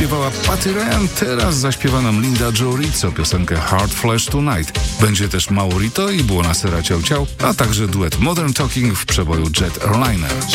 śpiewała Patty Ryan, teraz zaśpiewa nam Linda Jo Rizzo piosenkę Hard Flash Tonight. Będzie też Maurito i Buonasera Ciao Ciao, a także duet Modern Talking w przeboju Jet Airliner.